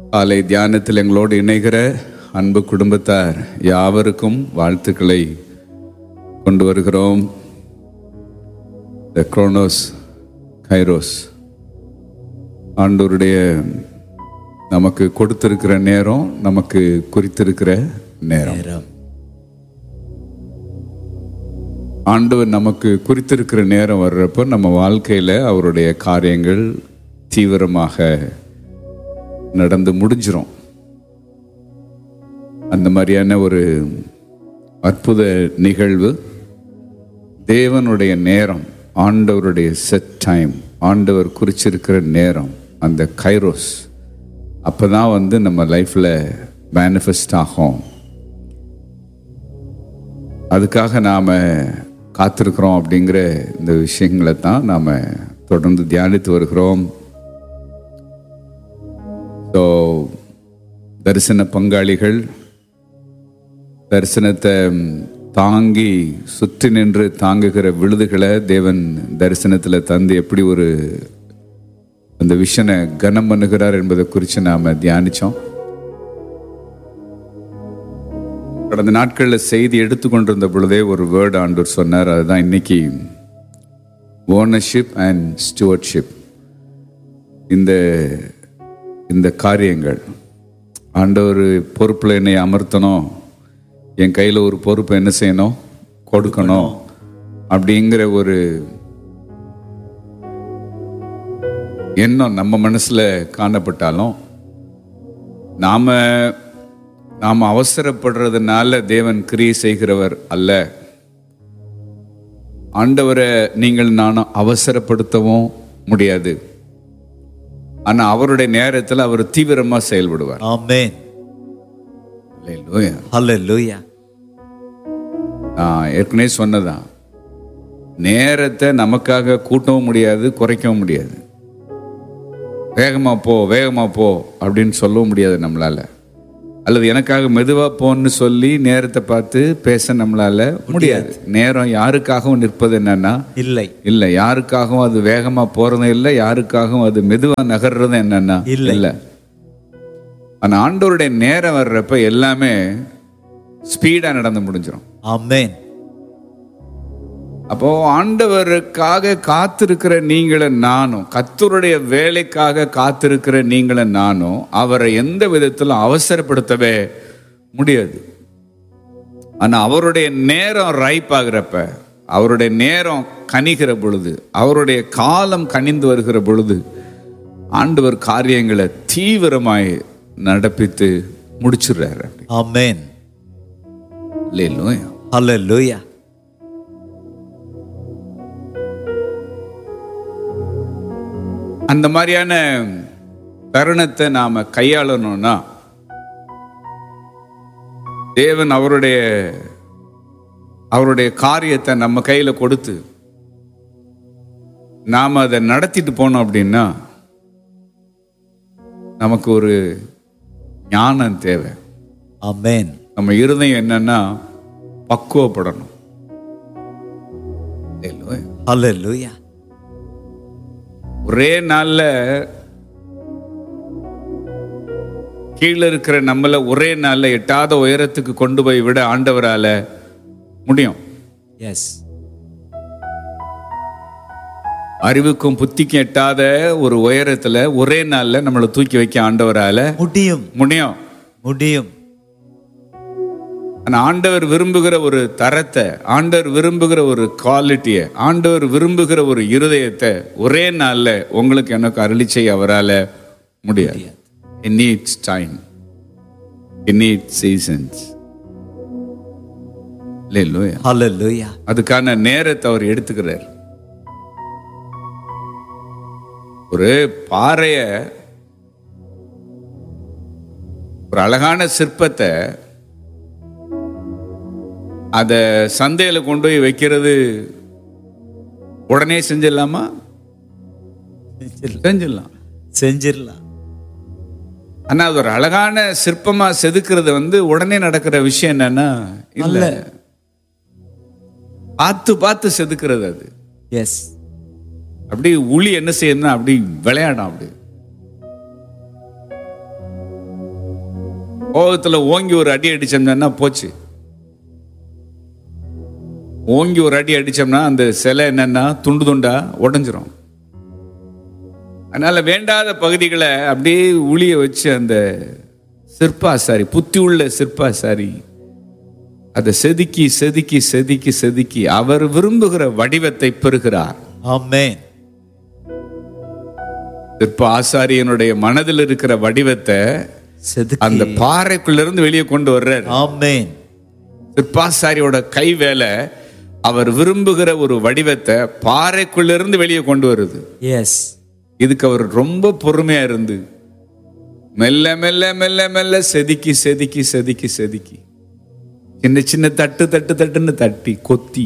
காலை தியானத்தில் எங்களோடு இணைகிற அன்பு குடும்பத்தார் யாவருக்கும் வாழ்த்துக்களை கொண்டு வருகிறோம். த குரோனோஸ் கைரோஸ், ஆண்டவருடைய நமக்கு கொடுத்திருக்கிற நேரம், நமக்கு குறித்திருக்கிற நேரம். ஆண்டவர் நமக்கு குறித்திருக்கிற நேரம் வர்றப்போ நம்ம வாழ்க்கையில் அவருடைய காரியங்கள் தீவிரமாக நடந்து முடிஞ்சிரும். அந்த மாதிரியான ஒரு அற்புத நிகழ்வு தேவனுடைய நேரம், ஆண்டவருடைய செட் டைம், ஆண்டவர் குறிச்சிருக்கிற நேரம், அந்த கைரோஸ் அப்பதான் நம்ம லைஃப்ல மேனிஃபெஸ்ட் ஆகும். அதுக்காக நாம காத்திருக்கிறோம். அப்படிங்கிற இந்த விஷயங்களை தான் நாம தொடர்ந்து தியானித்து வருகிறோம். ஸோ தரிசன பங்காளிகள் தரிசனத்தை தாங்கி சுற்றி நின்று தாங்குகிற விழுதுகளை தேவன் தரிசனத்தில் தந்து எப்படி ஒரு அந்த விஷனை கனம் பண்ணுகிறார் என்பதை குறித்து நாம் தியானித்தோம். கடந்த நாட்களில் செய்தி எடுத்துக்கொண்டிருந்த பொழுதே ஒரு வேர்டு ஆண்டவர் சொன்னார். அதுதான் இன்னைக்கு ஓனர்ஷிப் அண்ட் ஸ்டூவர்ட்ஷிப். இந்த காரியங்கள் ஆண்டவர் பொறுப்பில் என்னை அமர்த்தணும், என் கையில் ஒரு பொறுப்பை என்ன செய்யணும், கொடுக்கணும் அப்படிங்கிற ஒரு எண்ணம் நம்ம மனசுல காணப்பட்டாலும் நாம அவசரப்படுறதுனால தேவன் கிரியை செய்கிறவர் அல்ல. ஆண்டவரை நீங்கள் நானும் அவசரப்படுத்தவும் முடியாது. ஆனா அவருடைய நேரத்தில் அவர் தீவிரமா செயல்படுவார். ஆமென். ஹல்லேலூயா. ஹல்லேலூயா. ஏற்கனவே சொன்னதான், நேரத்தை நமக்காக கூட்டவும் முடியாது, குறைக்கவும் முடியாது. வேகமா போ அப்படின்னு சொல்லவும் முடியாது நம்மளால. அல்லது எனக்காக மெதுவா போன்னு சொல்லி நேரத்தை பார்த்து பேச நம்மளால முடியாது. நேரம் யாருக்காகவும் நிற்பது என்னன்னா இல்லை. யாருக்காகவும் அது வேகமா போறதும் இல்லை, யாருக்காகவும் அது மெதுவா நகர்றதும் என்னன்னா இல்லை. ஆனா ஆண்டவருடைய நேரம் வர்றப்ப எல்லாமே ஸ்பீடா நடந்து முடிஞ்சிடும். ஆமென். அப்போ ஆண்டவருக்காக காத்திருக்கிற நீங்களும் நானும், கர்த்தருடைய வேலைக்காக காத்திருக்கிற நீங்களும் நானும் அவரை எந்த விதத்திலும் அவசரப்படுத்தவே முடியாது. ஆனா அவருடைய நேரம் ரைப் ஆகிறப்ப, அவருடைய நேரம் கனிகிற பொழுது, அவருடைய காலம் கனிந்து வருகிற பொழுது ஆண்டவர் காரியங்களை தீவிரமாய் நடப்பித்து முடிச்சிடுறாரு. ஆமென். ஹல்லேலூயா. ஹல்லேலூயா. அந்த மாதிரியான தருணத்தை நாம கையாளணும்னா தேவன் அவருடைய காரியத்தை நம்ம கையில கொடுத்து நாம அதை நடத்திட்டு போனோம் அப்படின்னா நமக்கு ஒரு ஞானம் தேவை. ஆமென். நம்ம இருதயம் என்னன்னா பக்குவப்படணும். ஹல்லேலூயா. ஒரே நாள்ல கீழே இருக்கிற நம்மள ஒரே நாள்ல எட்டாத உயரத்துக்கு கொண்டு போய் விட ஆண்டவரால முடியும். எஸ். அறிவுக்கும் புத்திக்கும் எட்டாத ஒரு உயரத்துல ஒரே நாள்ல நம்மளை தூக்கி வைக்க ஆண்டவரால முடியும். ஆனா ஆண்டவர் விரும்புகிற ஒரு தரத்தை, ஆண்டவர் விரும்புகிற ஒரு குவாலிட்டியை, ஆண்டவர் விரும்புகிற ஒரு இருதயத்தை ஒரே நாள்ல உங்களுக்கு எனக்கு அருளி செய்ய அவரால முடியாது. It needs time. It needs seasons. Hallelujah. அதுக்கான நேரத்தை அவர் எடுத்துக்கிறார். ஒரு பாறைய, ஒரு அழகான சிற்பத்தை அத சந்தையில கொண்டு போய் வைக்கிறது உடனே செஞ்சிடலாமா? செஞ்சிடலாம். ஆனா அது ஒரு அழகான சிற்பமா செதுக்கிறது உடனே நடக்கிற விஷயம் என்னன்னா, இல்ல, பார்த்து செதுக்கிறது அது. எஸ். அப்படி உளி என்ன செய்யணும்னா அப்படி விளையாடும். அப்படி கோபத்துல ஓங்கி ஒரு அடி அடிச்சோம்னா போச்சு. ஓங்கி ஒரு அடி அடிச்சோம்னா அந்த சிலை என்னன்னா துண்டு துண்டா உடைஞ்சிரும். அதனால வேண்டாத பகுதிகளை அப்படியே உளிய வச்சு அந்த சிற்பாசாரி, புத்தி உள்ள சிற்பாசாரி, அதை செதுக்கி செதுக்கி செதுக்கி செதுக்கி அவர் விரும்புகிற வடிவத்தை பெறுகிறார். ஆமென். சிற்ப ஆசாரியனுடைய மனதில் இருக்கிற வடிவத்தை அந்த பாறைக்குள்ளிருந்து வெளியே கொண்டு வர்றார். ஆமென். சிற்பாசாரியோட கை வேலை அவர் விரும்புகிற ஒரு வடிவத்தை பாறைக்குள்ளிருந்து வெளியே கொண்டு வருது. எஸ். இதுக்கு அவர் ரொம்ப பொறுமையா இருந்து மெல்ல மெல்ல மெல்ல மெல்ல செதுக்கி செதுக்கி செதுக்கி செதுக்கி சின்ன சின்ன தட்டு தட்டு தட்டுன்னு தட்டி கொத்தி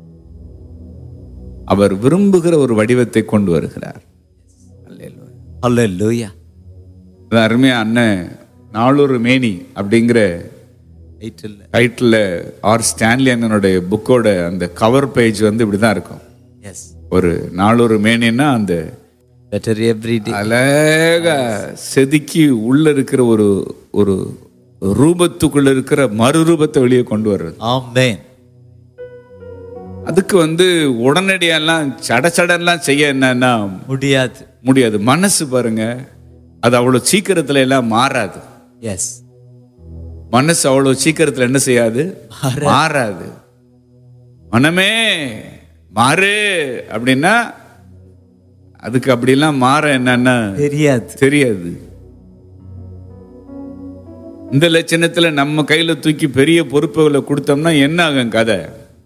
அவர் விரும்புகிற ஒரு வடிவத்தை கொண்டு வருகிறார். அல்லேலூயா. அருமையா அண்ணன் நாளொரு மேனி அப்படிங்கிற டைட்டில் ஆர் ஸ்டான்லி அண்ணனுடைய புக்கோட அந்த கவர் பேஜ் இப்படிதான் இருக்கும். எஸ். ஒரு நாளொரு மேனின்னா அந்த பெட்டர் எவ்ரிடே அழகா செதுக்கி உள்ள இருக்கிற ஒரு ஒரு ரூபத்துக்குள்ள இருக்கிற மறுரூபத்தை வெளியே கொண்டு வர்றது. ஆமென். அதுக்கு உடனடியெல்லாம் சடச்சடெல்லாம் செய்ய என்னன்னா முடியாது. மனசு பாருங்க, அது அவ்வளவு சீக்கிரத்துல எல்லாம் மாறாது. எஸ். மனசு அவ்வளவு சீக்கிரத்துல என்ன செய்யாது, மாறாது. மனமே மாறு அப்படின்னா அதுக்கு அப்படிலாம் மாற என்னன்னா தெரியாது. இந்த லட்சணத்துல நம்ம கையில தூக்கி பெரிய பொறுப்புகளை கொடுத்தோம்னா என்ன ஆகும் கதை?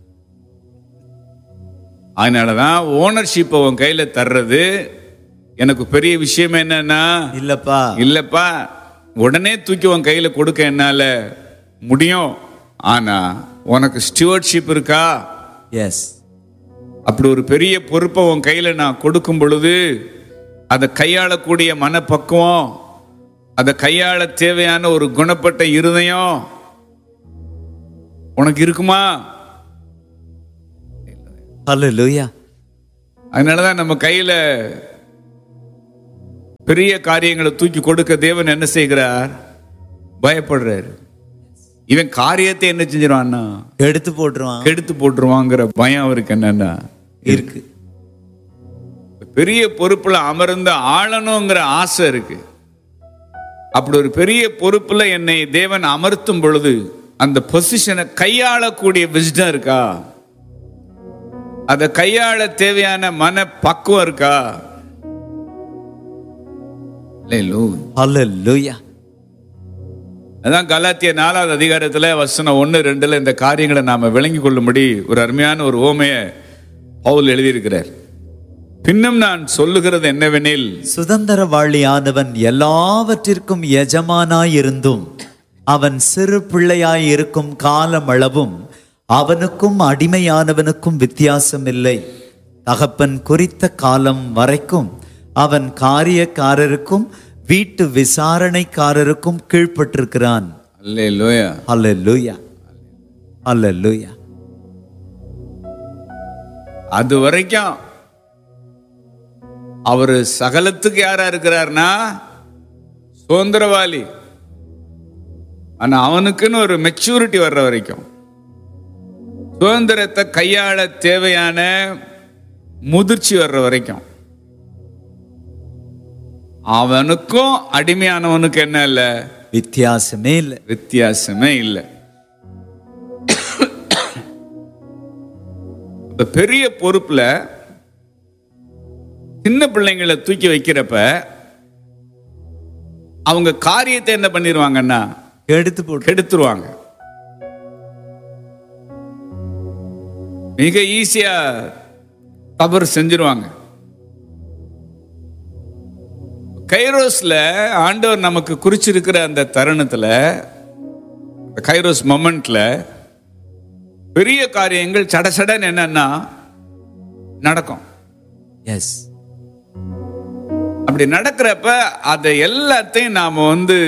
அதனாலதான் ஓனர்ஷிப் உன் கையில தர்றது எனக்கு பெரிய விஷயம் என்னன்னா இல்லப்பா உடனே தூக்கி உன் கையில கொடுக்க என்னால முடியும். ஆனா உனக்கு ஸ்டூவர்ட்ஷிப் இருக்கா? எஸ். அப்படி ஒரு பெரிய பொறுப்பை உன் கையில நான் கொடுக்கும் பொழுது அதை கையாளக்கூடிய மனப்பக்குவம், அதை கையாள தேவையான ஒரு குணப்பட்ட இருதயம் உனக்கு இருக்குமா? ஹல்லேலூயா. அதனாலதான் நம்ம கையில பெரிய காரியங்களை தூக்கி கொடுக்க தேவன் என்ன செய்கிறார்? பயப்படுறாரு. இவன் காரியத்தை என்ன செஞ்சிருவான்னா எடுத்து போட்டுருவாங்கிற பயம் அவருக்கு என்னன்னா இருக்கு. பெரிய பொறுப்புல அமர்ந்த ஆளணுங்கிற ஆசை இருக்கு. அப்படி ஒரு பெரிய பொறுப்புல என்னை தேவன் அமர்த்தும் பொழுது அந்த பொசிஷனை கையாளக்கூடிய விஸ்டம் இருக்கா? அதை கையாள தேவையான மன பக்குவம் இருக்கா? ஹல்லேலூயா. அதான் கலாத்தியர் 4வது அதிகாரத்துல வசனம் 1-2 இந்த காரியங்களை நாம விளங்கி கொள்ளும்படி ஒரு அருமையான ஒரு ஓமையை பவுல் எழுதியிருக்கிறார். பின்னும் நான் சொல்லுகிறது என்னவெனில், சுதந்திரவாளியானவன் எல்லாவற்றிற்கும் எஜமானாயிருந்தும் அவன் சிறு பிள்ளையாய் இருக்கும் காலம் அளவும் அவனுக்கும் அடிமையானவனுக்கும் வித்தியாசம் இல்லை. தகப்பன் குறித்த காலம் வரைக்கும் அவன் காரியக்காரருக்கும் வீட்டு விசாரணைக்காரருக்கும் கீழ்ப்பட்டிருக்கிறான். அல்லேலூயா, அல்லேலூயா, அல்லேலூயா. அது வரைக்கும் அவரு சகலத்துக்கு யாரா இருக்கிறார்னா சுதந்திரவாளி. ஆனா அவனுக்குன்னு ஒரு மெச்சூரிட்டி வர்ற வரைக்கும், சுதந்திரத்தை கையாள தேவையான முதிர்ச்சி வர்ற வரைக்கும் அவனுக்கும் அடிமையானவனுக்கு என்ன இல்ல? வித்தியாசமே இல்லை. பெரிய பொறுப்புல சின்ன பிள்ளைங்களை தூக்கி வைக்கிறப்ப அவங்க காரியத்தை என்ன பண்ணிடுவாங்கன்னா கெடுத்துருவாங்க. மிக ஈஸியா தவறு செஞ்சிருவாங்க. கைரோஸ்ல ஆண்டவர் நமக்கு குறிச்சிருக்கிற அந்த தருணத்துல, கைரோஸ் மொமெண்ட்ல பெரிய காரியங்கள் சடசடன் என்னன்னா நடக்கும். எஸ். அப்படி நடக்கிறப்ப அதை எல்லாத்தையும் நாம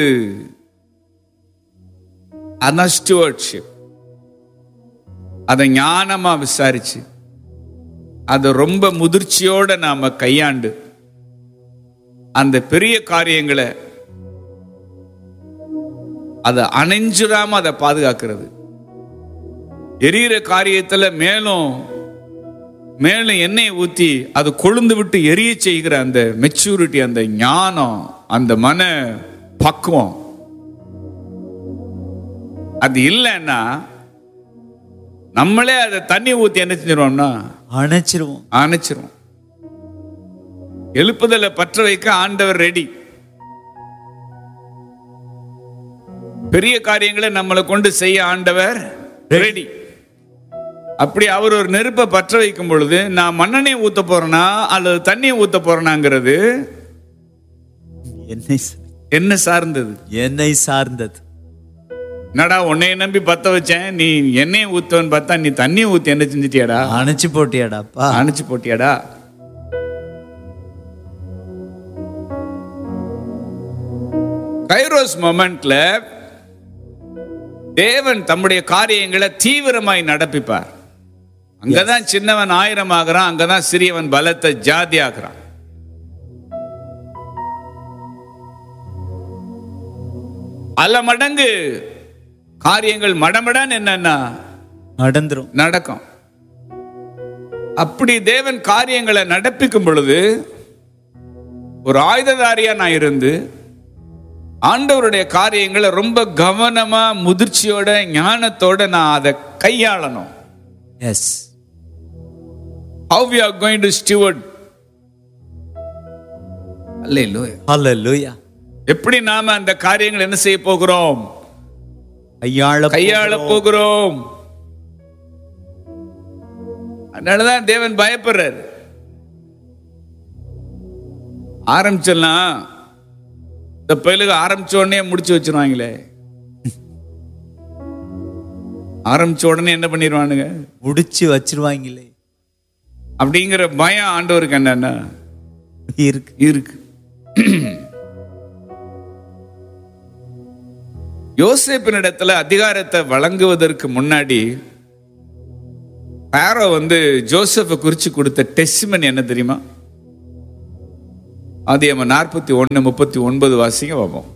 அதான் ஸ்டூவர்ட்ஷிப், அதை ஞானமா விசாரிச்சு அதை ரொம்ப முதிர்ச்சியோட நாம கையாண்டு அந்த பெரிய காரியங்களை அதை அணைஞ்சிடாம அதை பாதுகாக்கிறது. எரியிற காரியத்துல மேலும் மேலும் எண்ணெயை ஊத்தி அது கொழுந்து விட்டு எரிய செய்கிற அந்த மெச்சூரிட்டி, அந்த ஞானம், அந்த மன பக்குவம் அது இல்லைன்னா நம்மளே அதை தண்ணி ஊத்தி என்ன செஞ்சிருவோம்னா அணைச்சிருவோம். எழுப்புதலை பற்ற வைக்க ஆண்டவர் ரெடி. பெரிய காரியங்களை நம்மளை கொண்டு செய்ய ஆண்டவர் ரெடி. அப்படி அவர் ஒரு நெருப்பை பற்ற வைக்கும் பொழுது நான் மண்ணெண்ணெய் ஊத்த போறேனா அல்லது தண்ணியை ஊத்த போறேனாங்கிறது என்ன சார்ந்தது? என்னை சார்ந்தது. என்னடா உன்னைய நம்பி பத்த வச்சேன், நீ எண்ணெயை ஊத்துவன்னு பார்த்தா நீ தண்ணியை ஊத்தி என்ன செஞ்சிட்டியாடா? அணைச்சு போட்டியாடா. கைரோஸ் மொமெண்ட்ல தேவன் தம்முடைய காரியங்களை தீவிரமாய் நடப்பிப்பார். அங்கதான் சின்னவன் 1000 ஆகிறான், அங்கதான் சிறியவன் பலத்தை ஜாதி ஆகிறான். பல மடங்கு காரியங்கள் மடமடன் என்னன்னா நடக்கும். அப்படி தேவன் காரியங்களை நடப்பிக்கும் பொழுது ஒரு ஆயுததாரியா நான் இருந்து ஆண்டவருடைய காரியங்களை ரொம்ப கவனமா முதிர்ச்சியோட ஞானத்தோட நான் அதை கையாளணும். S. How we are going to steward. Hallelujah. எப்படி நாம அந்த காரியங்கள் என்ன செய்ய போகிறோம்? கையாள போகிறோம். அதனாலதான் தேவன் பயப்படுறாரு. ஆரம்பிச்சலாம் இந்த பயிலுக்கு ஆரம்பிச்ச உடனே முடிச்சு வச்சிருவாங்களே. ஆரம்பிச்ச உடனே என்ன பண்ணிடுவானுங்க? முடிச்சு வச்சிருவாங்களே அப்படிங்கிற பயம் ஆண்டவருக்கு என்னன்னா இருக்கு. யோசேப்பினிடத்துல அதிகாரத்தை வழங்குவதற்கு முன்னாடி பாரோ ஜோசப்பை குறிச்சு கொடுத்த டெஸ்டிமனி என்ன தெரியுமா? ஆதியாகமம் 41:39 வாசிங்க பார்ப்போம்.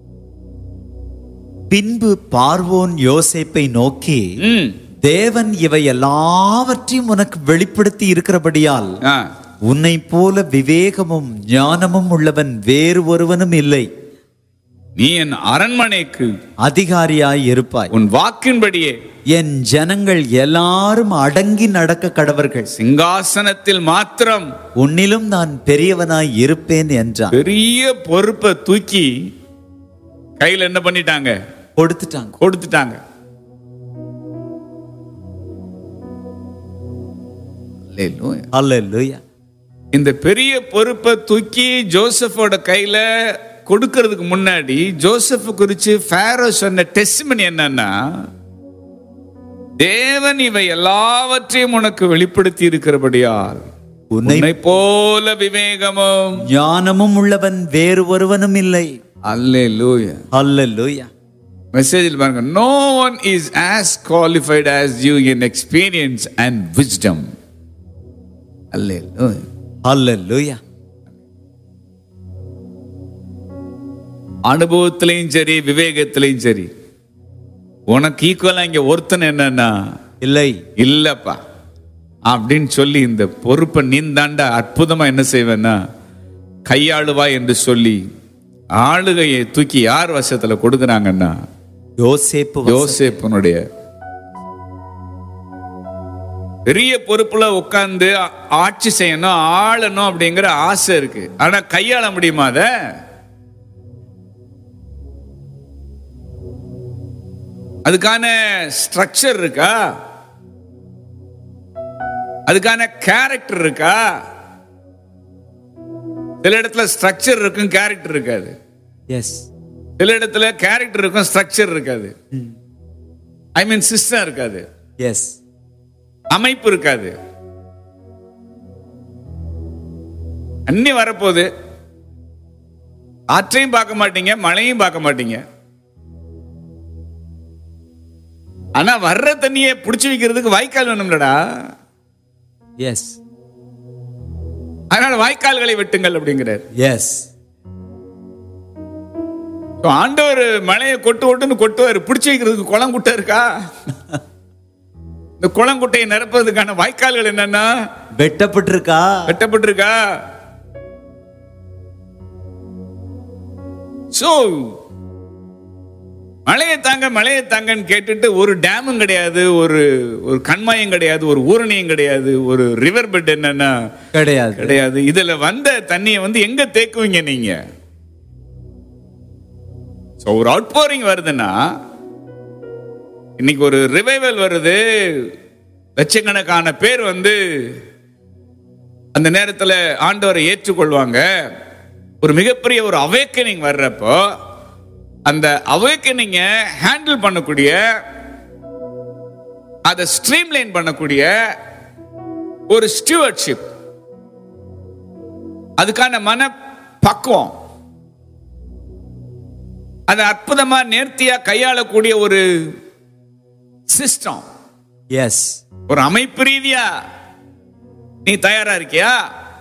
பின்பு பார்வோன் யோசேப்பை நோக்கி, தேவன் இவை எல்லாவற்றையும் உனக்கு வெளிப்படுத்தி இருக்கிறபடியால் உன்னை போல விவேகமும் ஞானமும் உள்ளவன் வேறு ஒருவனும் இல்லை. நீ என் அரண்மனைக்கு அதிகாரியாய் இருப்பாய். உன் வாக்கின்படியே என் ஜனங்கள் எல்லாரும் அடங்கி நடக்க கடவர்கள். சிங்காசனத்தில் மாத்திரம் உன்னிலும் நான் பெரியவனாய் இருப்பேன் என்றான். பெரிய பொறுப்பை தூக்கி கையில் என்ன பண்ணிட்டாங்க? கொடுத்துட்டாங்க. அல்லேலூயா. இந்த பெரிய பொறுப்பை தூக்கி ஜோசப்போட கையில கொடுக்கிறதுக்கு முன்னாடி ஜோசப் குறிச்சு ஃபாரோ சொன்ன டெஸ்டிமனி என்னன்னா, தேவன் இவை எல்லாவற்றையும் உனக்கு வெளிப்படுத்தி இருக்கிறபடியால் உன்னை போல விவேகமும் ஞானமும் உள்ளவன் வேறு ஒருவனும் இல்லை. அல்லேலூயா. அல்லேலூயா. மெசேஜில் பாருங்க, no one is as qualified as you in experience and wisdom. அல்லேலூயா. அல்லேலூயா. அனுபவத்திலையும் சரி விவேகத்திலையும் சரி உனக்கு ஈக்குவலா இங்க ஒருத்தன் என்னன்னா இல்லப்பா அப்படின்னு சொல்லி இந்த பொறுப்பை நீந்தாண்டா அற்புதமா என்ன செய்வேன்னா கையாளுவா என்று சொல்லி ஆளுகையை தூக்கி யார் வசத்துல கொடுக்குறாங்கன்னா யோசேப்புனுடைய பெரிய பொறுப்புல உட்கார்ந்து ஆட்சி செய்யணும், ஆளணும் அப்படிங்கிற ஆசை இருக்கு. ஆனா கையாள முடியுமா? அத அதுக்கான ஸ்ட்ரக்சர் இருக்கா? அதுக்கான கேரக்டர் இருக்கா? சில இடத்துல ஸ்ட்ரக்சர் இருக்கும், கேரக்டர் இருக்காது. எஸ். சில இடத்துல கேரக்டர் இருக்கும், ஸ்ட்ரக்சர் இருக்காது. ஐ மீன் சிஸ்டம் இருக்காது. எஸ். அமைப்பு இருக்காது. அன்னி வரப்போகுது, ஆற்றையும் பார்க்க மாட்டீங்க, மழையும் பார்க்க மாட்டீங்க. ஆனா வர்ற தண்ணியை புடிச்சு வைக்கிறதுக்கு வாய்க்கால் வேணும்லடா. எஸ். அதனால வாய்க்கால்களை வெட்டுங்கள் அப்படிங்கிறார். எஸ். ஆண்டவர் மழையை கொட்டுன்னு கொட்டுவார். பிடிச்சி வைக்கிறதுக்கு குளங்குட்டை இருக்கா? இந்த குளங்குட்டையை நிரப்பதுக்கான வாய்க்கால்கள் என்னன்னா வெட்டப்பட்டிருக்கா? சோ மழையை தாங்கன்னு கேட்டுட்டு ஒரு டேமும் கிடையாது, ஒரு கண்மாயம் கிடையாது, ஒரு ஊரணியும் கிடையாது, ஒரு ரிவர் பெட் என்னன்னா கிடையாது. இதுல வந்த தண்ணியை எங்க தேக்குவீங்க நீங்க? ஒரு அவுட் போரிங் வருதுன்னா, இன்னைக்கு ஒரு ரிவைவல் வருது, லட்சக்கணக்கான பேர் அந்த நேரத்தில் ஆண்டவரை ஏற்றுக்கொள்வாங்க. ஒரு மிகப்பெரிய ஒரு அவேக்கனிங் வர்றப்போ அந்த அவேக்கனிங்க ஹேண்டில் பண்ணக்கூடிய, அதை ஸ்ட்ரீம்லைன் பண்ணக்கூடிய ஒரு ஸ்டூவர்ட்ஷிப், அதுக்கான மன பக்குவம், அதை அற்புதமா நேர்த்தியா கையாளக்கூடிய ஒரு சிஸ்டம், ஒரு அமைப்பு ரீதியா நீ தயாரா இருக்கியா?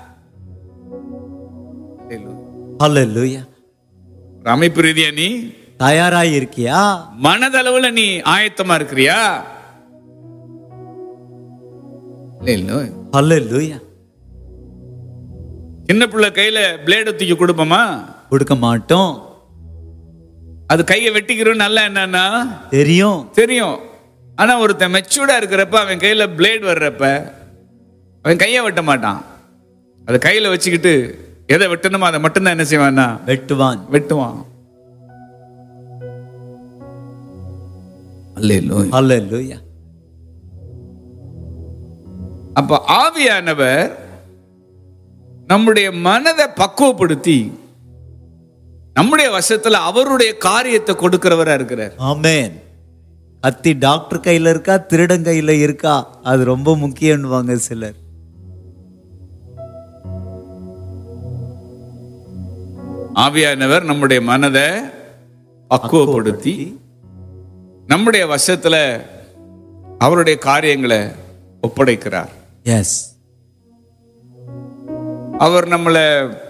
ஹல்லேலூயா. ஒரு அமைப்பு ரீதியா நீ தயாரா இருக்கியா? மனதளவுல நீ ஆயத்தமா இருக்கிறியா? ஹல்லேலூயா. சின்ன பிள்ளை கையில பிளேட தூக்கி கொடுப்போமா? கொடுக்க மாட்டோம். அது கையை வெட்டிக்கிறோம் நல்லா என்னன்னா தெரியும். ஆனா ஒருத்தன் மெச்சூர்டா இருக்கிறப்ப, அவன் கையில பிளேட் வர்றப்ப அவன் கையை வெட்ட மாட்டான். அதை கையில வச்சுக்கிட்டு எதை வெட்டணுமோ அதை மட்டும்தான் என்ன செய்வான்னா வெட்டுவான். அல்லேலூயா. அப்ப ஆவியானவர் நம்முடைய மனதை பக்குவப்படுத்தி நம்முடைய வசத்துல அவருடைய காரியத்தை கொடுக்கிறவரா இருக்கிறார். ஆமென். கத்தி டாக்டர் கையில இருக்கா, திருடன் கையில இருக்கா, அது ரொம்ப முக்கியம்னுவாங்க சிலர். ஆவியானவர் நம்முடைய மனதை பக்குவப்படுத்தி நம்முடைய வசத்துல அவருடைய காரியங்களை ஒப்படைக்கிறார். அவர் நம்மளை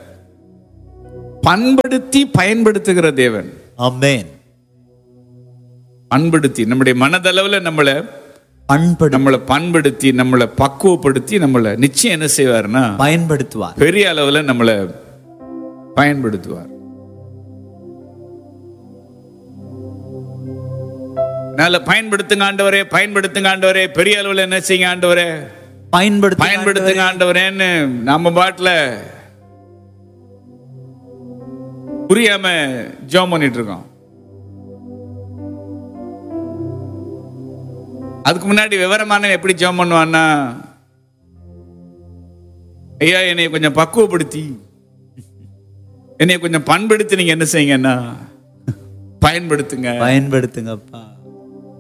பண்படுத்தி பயன்படுத்துகிற தேவன். ஆமென். பண்படுத்தி நம்முடைய மனதளவுல நம்மளை பண்படுத்தி நம்மளை பக்குவப்படுத்தி நம்மளை நிச்சயம் என்ன செய்வார்னா பயன்படுத்துவார். பெரிய அளவுல நம்மளை பயன்படுத்துவார். பயன்படுத்துங்க ஆண்டவரே, பெரிய அளவுல என்ன செய்யுங்க ஆண்டவரே, பயன்படுத்துங்க ஆண்டவரேன்னு நம்ம பாட்டுல புரியாம ஜெபம் பண்ணிட்டு இருக்கோம். அதுக்கு முன்னாடி விவரமான எப்படி ஜெபம் பண்ணுவான்னா, ஐயா என்னை கொஞ்சம் பக்குவப்படுத்தி, என்னை கொஞ்சம் பண்படுத்தி நீங்க என்ன செய்யுங்கன்னா பயன்படுத்துங்கப்பா.